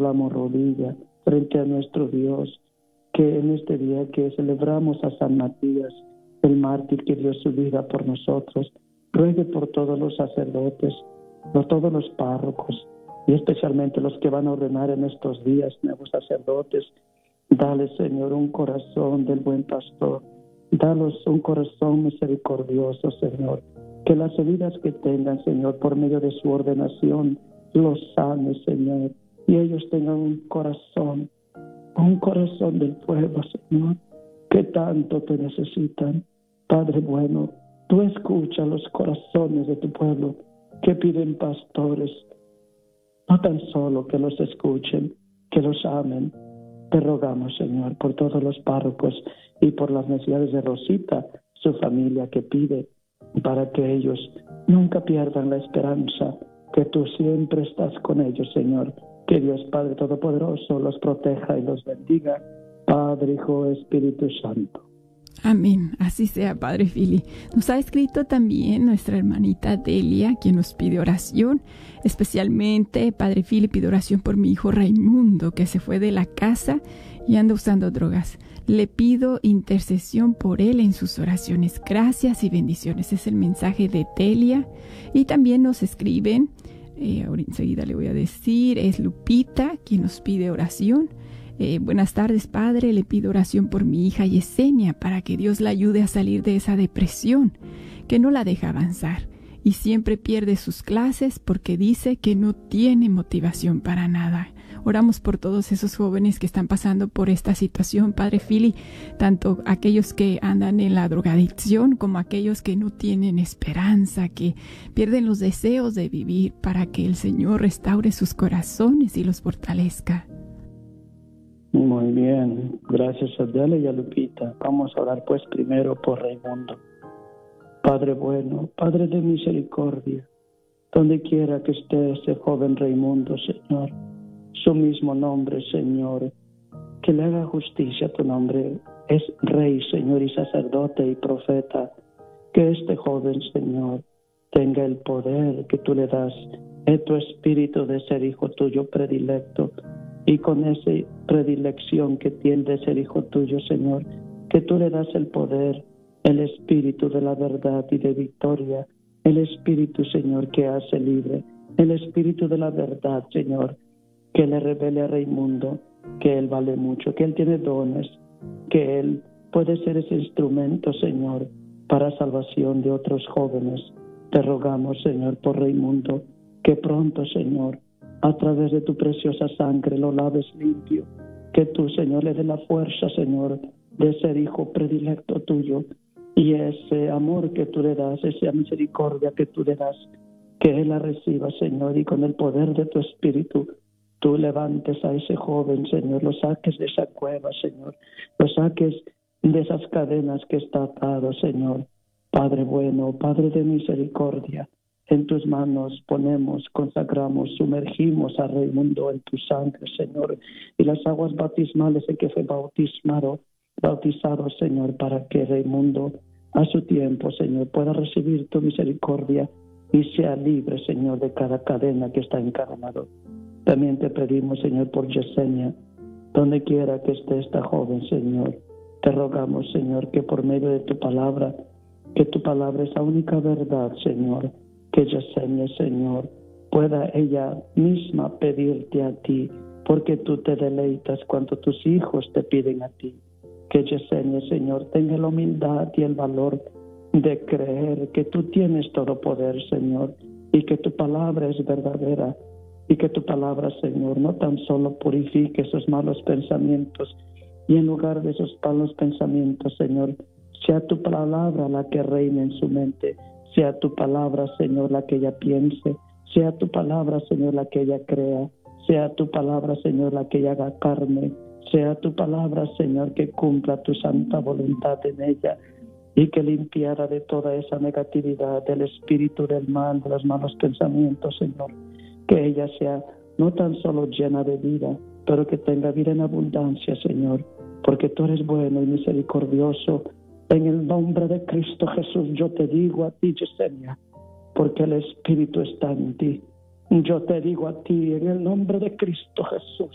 doblamos rodilla frente a nuestro Dios, que en este día que celebramos a San Matías, el mártir que dio su vida por nosotros, ruegue por todos los sacerdotes, por todos los párrocos, y especialmente los que van a ordenar en estos días nuevos sacerdotes. Dale, Señor, un corazón del buen pastor. Dalos un corazón misericordioso, Señor. Que las heridas que tengan, Señor, por medio de su ordenación, los sane, Señor. Y ellos tengan un corazón del pueblo, Señor, que tanto te necesitan. Padre bueno, tú escucha los corazones de tu pueblo que piden pastores. No tan solo que los escuchen, que los amen. Te rogamos, Señor, por todos los párrocos y por las necesidades de Rosita, su familia que pide, para que ellos nunca pierdan la esperanza, que tú siempre estás con ellos, Señor. Que Dios Padre Todopoderoso los proteja y los bendiga. Padre, Hijo, Espíritu Santo. Amén, así sea, Padre Fili. Nos ha escrito también nuestra hermanita Delia, quien nos pide oración. Especialmente, Padre Fili, pide oración por mi hijo Raimundo, que se fue de la casa y anda usando drogas. Le pido intercesión por él en sus oraciones. Gracias y bendiciones. Es el mensaje de Delia. Y también nos escriben, ahora enseguida le voy a decir, es Lupita, quien nos pide oración. Buenas tardes, Padre. Le pido oración por mi hija Yesenia para que Dios la ayude a salir de esa depresión que no la deja avanzar y siempre pierde sus clases porque dice que no tiene motivación para nada. Oramos por todos esos jóvenes que están pasando por esta situación, Padre Fili, tanto aquellos que andan en la drogadicción como aquellos que no tienen esperanza, que pierden los deseos de vivir, para que el Señor restaure sus corazones y los fortalezca. Muy bien, gracias a Adela y a Lupita. Vamos a orar pues primero por Raimundo. Padre bueno, Padre de misericordia, donde quiera que esté ese joven Raimundo, Señor, su mismo nombre, Señor, que le haga justicia a tu nombre, es Rey, Señor, y sacerdote y profeta, que este joven, Señor, tenga el poder que tú le das en tu espíritu de ser hijo tuyo predilecto. Y con esa predilección que tiene de ser hijo tuyo, Señor, que tú le das el poder, el espíritu de la verdad y de victoria, el espíritu, Señor, que hace libre, el espíritu de la verdad, Señor, que le revele a Raimundo que él vale mucho, que él tiene dones, que él puede ser ese instrumento, Señor, para salvación de otros jóvenes. Te rogamos, Señor, por Raimundo, que pronto, Señor, a través de tu preciosa sangre lo laves limpio, que tú, Señor, le dé la fuerza, Señor, de ser hijo predilecto tuyo, y ese amor que tú le das, esa misericordia que tú le das, que él la reciba, Señor, y con el poder de tu espíritu, tú levantes a ese joven, Señor, lo saques de esa cueva, Señor, lo saques de esas cadenas que está atado, Señor. Padre bueno, Padre de misericordia, en tus manos ponemos, consagramos, sumergimos a Raimundo en tu sangre, Señor, y las aguas bautismales en que fue bautizado, Señor, para que Raimundo a su tiempo, Señor, pueda recibir tu misericordia y sea libre, Señor, de cada cadena que está encadenado. También te pedimos, Señor, por Yesenia, donde quiera que esté esta joven, Señor, te rogamos, Señor, que por medio de tu palabra, que tu palabra es la única verdad, Señor, que Yesenia, Señor, pueda ella misma pedirte a ti, porque tú te deleitas cuando tus hijos te piden a ti. Que Yesenia, Señor, tenga la humildad y el valor de creer que tú tienes todo poder, Señor, y que tu palabra es verdadera, y que tu palabra, Señor, no tan solo purifique esos malos pensamientos, y en lugar de esos malos pensamientos, Señor, sea tu palabra la que reine en su mente, sea tu palabra, Señor, la que ella piense, sea tu palabra, Señor, la que ella crea, sea tu palabra, Señor, la que ella haga carne, sea tu palabra, Señor, que cumpla tu santa voluntad en ella y que limpiara de toda esa negatividad, del espíritu del mal, de los malos pensamientos, Señor. Que ella sea no tan solo llena de vida, pero que tenga vida en abundancia, Señor, porque tú eres bueno y misericordioso. En el nombre de Cristo Jesús yo te digo a ti, Yesenia, porque el Espíritu está en ti. Yo te digo a ti, en el nombre de Cristo Jesús,